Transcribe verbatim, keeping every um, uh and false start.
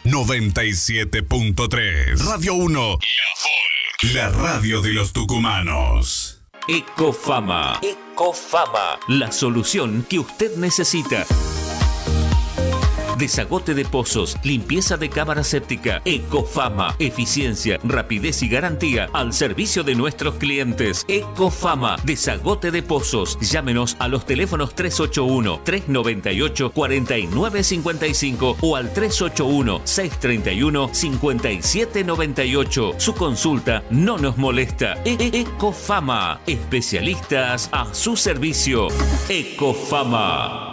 noventa y siete punto tres. Radio uno. La radio de los tucumanos. Ecofama. Ecofama. La solución que usted necesita. Desagote de pozos, limpieza de cámara séptica. Ecofama. Eficiencia, rapidez y garantía al servicio de nuestros clientes. Ecofama. Desagote de pozos. Llámenos a los teléfonos tres ocho uno, tres nueve ocho, cuatro nueve cinco cinco o al tres ocho uno, seis tres uno, cinco siete nueve ocho. Su consulta no nos molesta. E- e- Ecofama. Especialistas a su servicio. Ecofama.